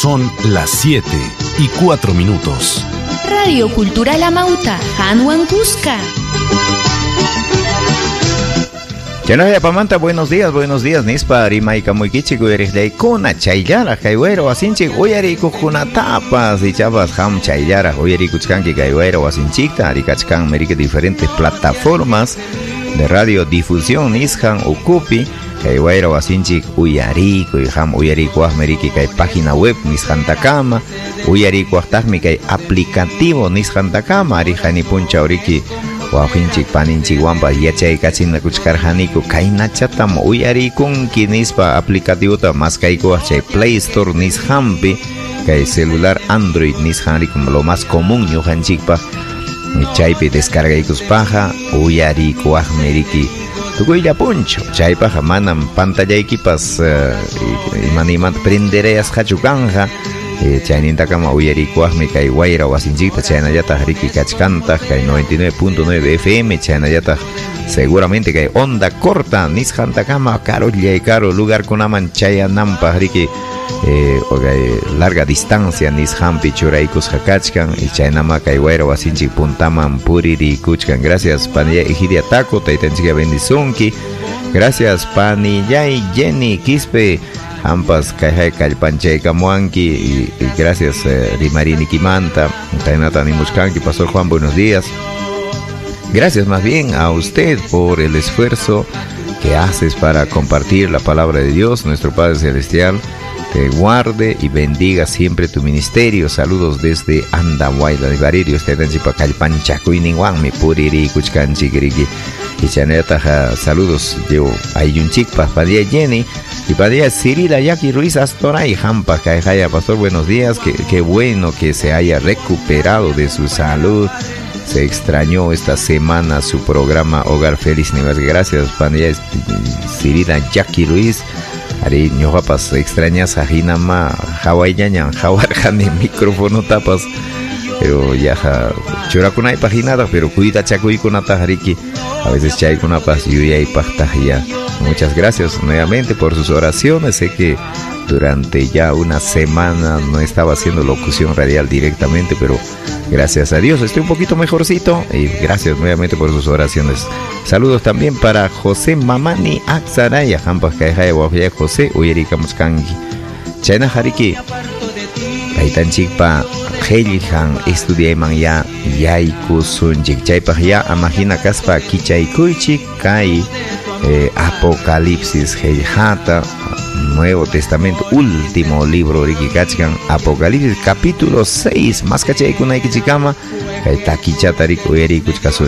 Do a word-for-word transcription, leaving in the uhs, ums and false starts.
Son las siete y cuatro minutos. Radio Cultural Amauta, Hanwan Cusca. Chanoya Pamanta, buenos días, buenos días, Nispa, Rimaika Muikichi, Guerrilla Icona, Chayara, Jaiwero, Asinchi, Uyariku Junatapas, y Chavas Ham Chayara, Uyariku Chkanki, Jaiwero, Asinchikta, Arikachkan, Merike, diferentes plataformas de radiodifusión, Nishan, Ukupi, Jaiwero, Asinchik, Uyariku, y Ham, Uyariku, Meriki, Kai página web, Nishantakama, Uyariku, Tahmika, aplicativo, Nishantakama, Arijani Puncha, Oriki. Wajinchik paninchik wampa yachay kachina kuchkarjaniku kainachatam uyarikunki nispa aplicativuta maskayku chay Play Store nishampi kay celular Android nishanrikum lo más común ñujanchikpa chaypi descargaykuspaja uyariku ajmeriki tukuylla puncho chaypaja manam pantallaikipas imanimanta prendereyas hachukanja chaynintaqama uyarikuaqmi kay wayra wasinchikta chaynallataq riki kachkantaq kay noventa y nueve punto nueve F M chaynallataq seguramente kay onda corta nisqantakama karo llay karo lugarkunaman chayananpaq riki eh, larga distancia nisqanpi churaykusqa kachkan y chaynama kay wayra wasinchik puntaman puririkuchkan. Gracias Panilla Egidia Taco taytanchikqa bendizunki. Gracias Panillay Jenny Quispe Ampas Kajay Kalpanchay Kamuanki y, y gracias eh, Rimarini Kimanta, Tainata Nimushkanki, Pastor Juan, buenos días. Gracias más bien a usted por el esfuerzo que haces para compartir la palabra de Dios. Nuestro Padre Celestial te guarde y bendiga siempre tu ministerio. Saludos desde Andahuayla de Baririo, este Tanchipa Kalpanchakuininguan, mi puriri kuchkanchikiriki. Y chaneta saludos yo Ayunchikpa, Padilla Jenny. Y Padilla Cirila Yaki Ruiz Astora y Jampa Caijaya. Pastor, buenos días. Qué, qué bueno que se haya recuperado de su salud. Se extrañó esta semana su programa Hogar Feliz. Gracias, Padilla Cirila Yaki Ruiz. Ari ñojapas extrañas a Jinama Hawaiian Hawarjani micrófono tapas. Pero ya churakunay paginada, pero cuida chacuy con atajariki. A veces chay con apas yuya y pachtajia. Muchas gracias nuevamente por sus oraciones. Sé que durante ya una semana no estaba haciendo locución radial directamente, pero gracias a Dios estoy un poquito mejorcito y gracias nuevamente por sus oraciones. Saludos también para José Mamani Axaraya, Jampas Caijaya, Wajaya José, Uyerika Muskangi, Chayna Hariki, Kaitanchikpa, Helihan, estudiaiman ya, Yaikusunchik, Chaypa ya, Amajina Kaspa, Kichaykuichik, Kai. Eh, Apocalipsis Heijata, Nuevo Testamento, último libro Riki Kachkan, Apocalipsis capítulo seis, más cachay kunay kichikama, Kay takichata riku eri kuchkasu.